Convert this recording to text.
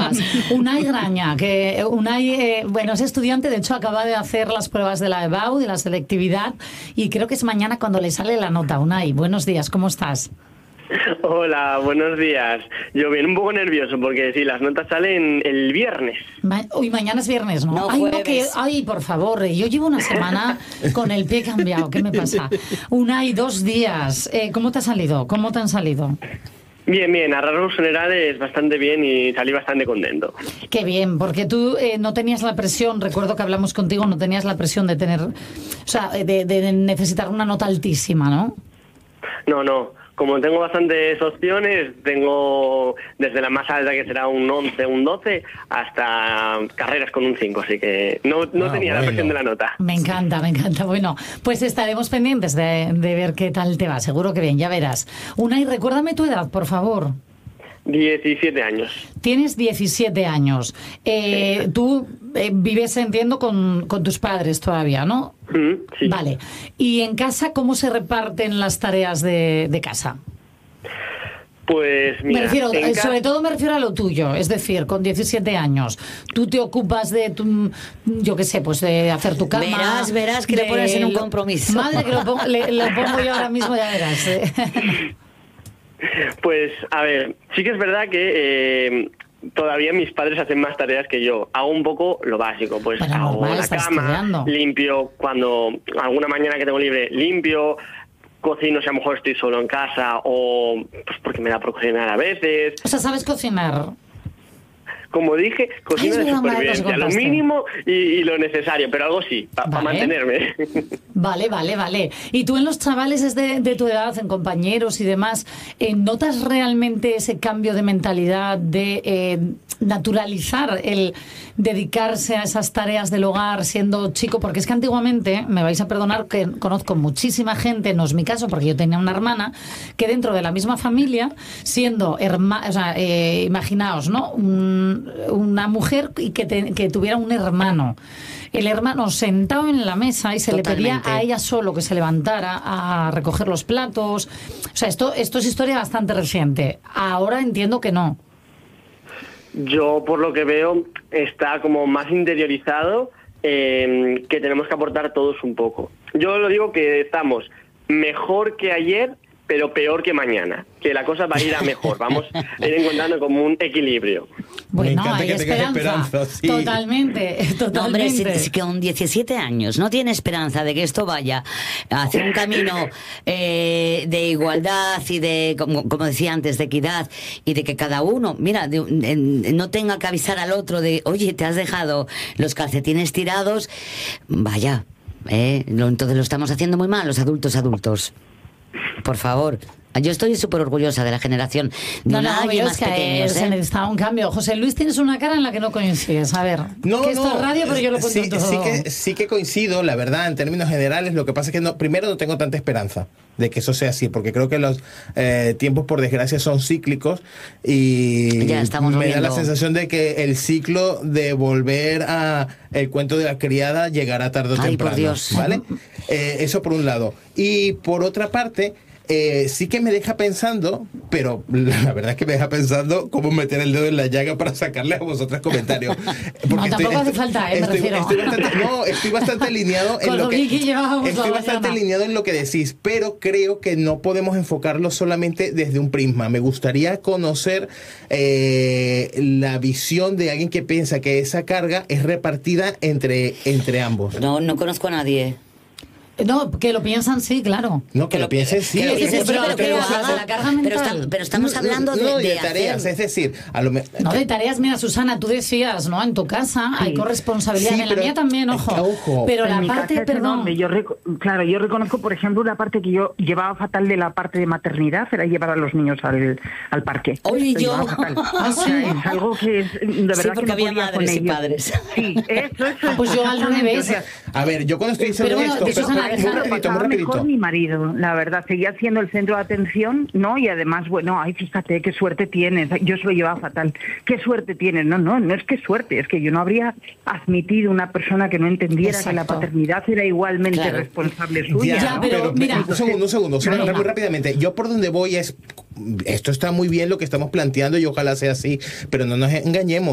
más. Unai Graña, que Unai, bueno, es estudiante, de hecho acaba de hacer las pruebas de la EBAU, de la selectividad, y creo que es mañana cuando le sale la nota. Unai, buenos días, ¿cómo estás? Hola, buenos días. Yo bien, un poco nervioso porque sí, las notas salen el viernes. Uy, mañana es viernes, ¿no? No, ay, jueves. Ay, por favor, yo llevo una semana con el pie cambiado, ¿qué me pasa? Unai, 2 días. ¿Cómo te ha salido? ¿Cómo te han salido? Bien, a rasgos generales bastante bien y salí bastante contento. Qué bien, porque tú no tenías la presión, recuerdo que hablamos contigo, no tenías la presión de tener, o sea, de necesitar una nota altísima, ¿no? No. Como tengo bastantes opciones, tengo desde la más alta, que será un 11, un 12, hasta carreras con un 5, así que no tenía la presión de la nota. Me encanta. Bueno, pues estaremos pendientes de ver qué tal te va, seguro que bien, ya verás. Unai, recuérdame tu edad, por favor. 17 años. Tienes 17 años. Tú vives, entiendo, con tus padres todavía, ¿no? Sí. Vale. ¿Y en casa cómo se reparten las tareas de casa? Pues mira, sobre todo me refiero a lo tuyo, es decir, con 17 años, tú te ocupas de, yo qué sé, pues de hacer tu cama. Verás que le pones en un compromiso. Madre, que lo pongo yo ahora mismo, ya verás. Pues, a ver, sí que es verdad que todavía mis padres hacen más tareas que yo. Hago un poco lo básico, pues pero hago normal, la cama, estudiando. limpio cuando alguna mañana que tengo libre, limpio, cocino si a lo mejor estoy solo en casa o pues porque me da por cocinar a veces. O sea, ¿sabes cocinar? Como dije, cocino de supervivencia, lo mínimo y lo necesario, pero algo sí, para mantenerme. Vale. Y tú en los chavales de tu edad, en compañeros y demás, ¿notas realmente ese cambio de mentalidad, de naturalizar el dedicarse a esas tareas del hogar siendo chico? Porque es que antiguamente, me vais a perdonar, que conozco muchísima gente, no es mi caso porque yo tenía una hermana, que dentro de la misma familia, siendo imaginaos, ¿no? Una mujer y que tuviera un hermano. El hermano sentado en la mesa y se Totalmente. le pedía a ella solo que se levantara a recoger los platos. O sea, esto es historia bastante reciente. Ahora entiendo que no. Yo, por lo que veo, está como más interiorizado que tenemos que aportar todos un poco. Yo lo digo que estamos mejor que ayer, pero peor que mañana. Que la cosa va a ir a mejor. Vamos a ir encontrando como un equilibrio. Bueno, Me encanta hay que tengas esperanza, sí. Totalmente. No, hombre, si con 17 años no tiene esperanza de que esto vaya hacia un camino de igualdad y de, como decía antes, de equidad, y de que cada uno, mira, no tenga que avisar al otro de, oye, te has dejado los calcetines tirados, vaya, entonces lo estamos haciendo muy mal los adultos. Por favor. Yo estoy súper orgullosa de la generación de nadie más pequeños. Se necesitaba un cambio. José Luis, tienes una cara en la que no coincides. A ver, que esto es radio, pero yo lo cuento todo. Sí que coincido, la verdad, en términos generales. Lo que pasa es que primero no tengo tanta esperanza de que eso sea así, porque creo que los tiempos, por desgracia, son cíclicos y ya estamos me viendo. da la sensación de que el ciclo de volver a el cuento de la criada llegará tarde o temprano. Por Dios. ¿Vale? Eso por un lado. Y por otra parte, sí que me deja pensando, pero la verdad es que me deja pensando cómo meter el dedo en la llaga para sacarle a vosotros comentarios. Porque tampoco hace falta, me refiero. Estoy bastante alineado en lo que alineado en lo que decís, pero creo que no podemos enfocarlo solamente desde un prisma. Me gustaría conocer la visión de alguien que piensa que esa carga es repartida entre ambos. No conozco a nadie. No, que lo piensan, sí, claro. No, que lo piensen, sí. Pero estamos hablando de tareas, hacer. es decir, no, de tareas. Mira, Susana, tú decías, ¿no? En tu casa hay corresponsabilidad, en la mía también, ojo. Pero la parte, perdón. Yo reconozco, por ejemplo, la parte que yo llevaba fatal de la parte de maternidad, era llevar a los niños al parque. Oye, yo. Sí. Es algo que es, de verdad, porque que no había podía madres y padres. Sí, eso. Pues yo al revés. A ver, yo cuando estoy diciendo mejor mi marido, la verdad, seguía siendo el centro de atención, ¿no? Y además, bueno, ay, fíjate, qué suerte tienes. Yo se lo llevaba fatal. ¿Qué suerte tienes? No es que suerte, es que yo no habría admitido una persona que no entendiera que la paternidad era igualmente responsable suya. Ya, pero mira. Un segundo, muy rápidamente. Yo por donde voy es, esto está muy bien lo que estamos planteando y ojalá sea así, pero no nos engañemos.